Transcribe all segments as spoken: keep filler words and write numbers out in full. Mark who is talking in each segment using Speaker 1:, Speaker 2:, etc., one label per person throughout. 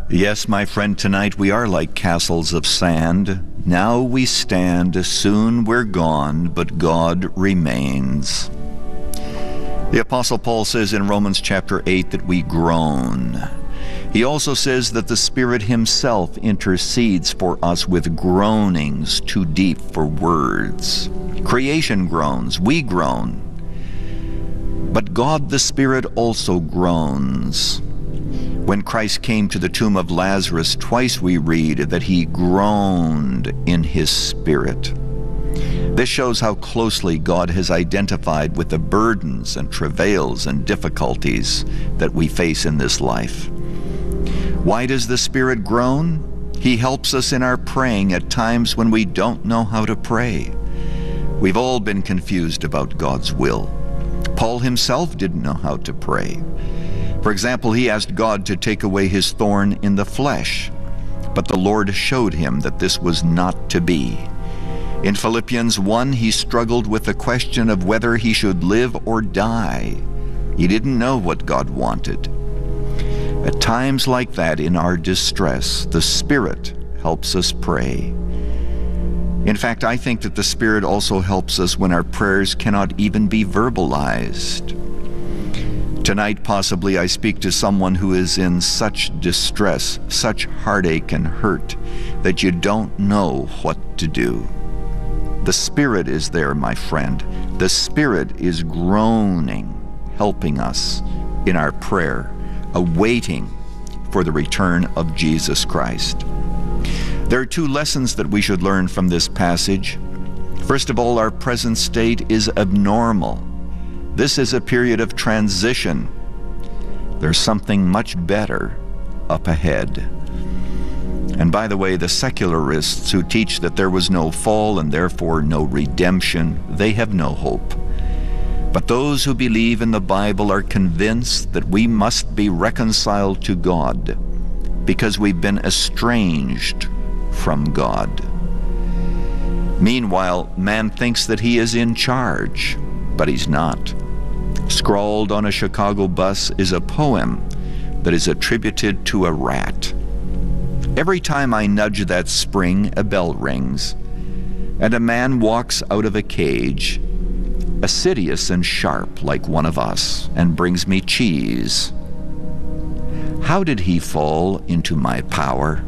Speaker 1: Yes, my friend, tonight we are like castles of sand. Now we stand, soon we're gone, but God remains. The Apostle Paul says in Romans chapter eight that we groan. He also says that the Spirit himself intercedes for us with groanings too deep for words. Creation groans, we groan. But God the Spirit also groans. When Christ came to the tomb of Lazarus, twice we read that he groaned in his spirit. This shows how closely God has identified with the burdens and travails and difficulties that we face in this life. Why does the Spirit groan? He helps us in our praying at times when we don't know how to pray. We've all been confused about God's will. Paul himself didn't know how to pray. For example, he asked God to take away his thorn in the flesh, but the Lord showed him that this was not to be. In Philippians one, he struggled with the question of whether he should live or die. He didn't know what God wanted. At times like that, in our distress, the Spirit helps us pray. In fact, I think that the Spirit also helps us when our prayers cannot even be verbalized. Tonight, possibly, I speak to someone who is in such distress, such heartache and hurt, that you don't know what to do. The Spirit is there, my friend. The Spirit is groaning, helping us in our prayer, awaiting for the return of Jesus Christ. There are two lessons that we should learn from this passage. First of all, our present state is abnormal. This is a period of transition. There's something much better up ahead. And by the way, the secularists who teach that there was no fall and therefore no redemption, they have no hope. But those who believe in the Bible are convinced that we must be reconciled to God because we've been estranged from God. Meanwhile, man thinks that he is in charge, but he's not. Scrawled on a Chicago bus is a poem that is attributed to a rat. Every time I nudge that spring, a bell rings, and a man walks out of a cage, assiduous and sharp like one of us, and brings me cheese. How did he fall into my power?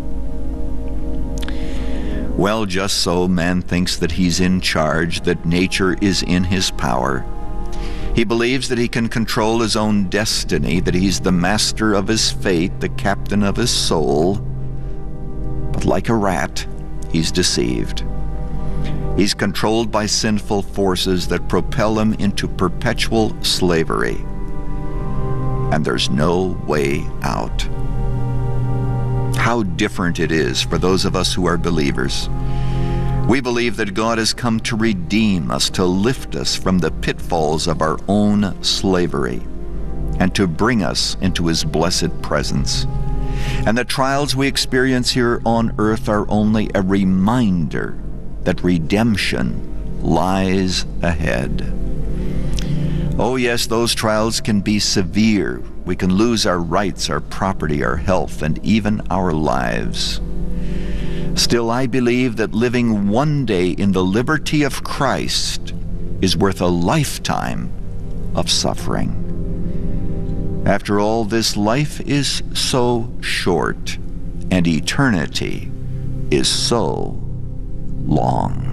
Speaker 1: Well, just so man thinks that he's in charge, that nature is in his power. He believes that he can control his own destiny, that he's the master of his fate, the captain of his soul. But like a rat, he's deceived. He's controlled by sinful forces that propel him into perpetual slavery. And there's no way out. How different it is for those of us who are believers. We believe that God has come to redeem us, to lift us from the pitfalls of our own slavery, and to bring us into his blessed presence. And the trials we experience here on earth are only a reminder that redemption lies ahead. Oh yes, those trials can be severe. We can lose our rights, our property, our health, and even our lives. Still, I believe that living one day in the liberty of Christ is worth a lifetime of suffering. After all, this life is so short, and eternity is so long.